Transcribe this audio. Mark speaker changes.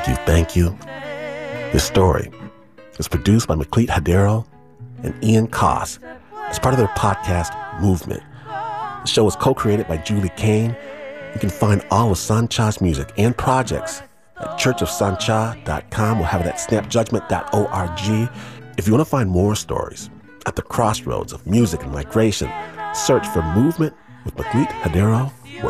Speaker 1: thank you. This story is produced by Maklit Hadero and Ian Koss as part of their podcast, Movement. The show is co-created by Julie Kane. You can find all of Sancha's music and projects at churchofsancha.com. We'll have it at snapjudgment.org. If you want to find more stories at the crossroads of music and migration, search for Movement with Maklit Hadero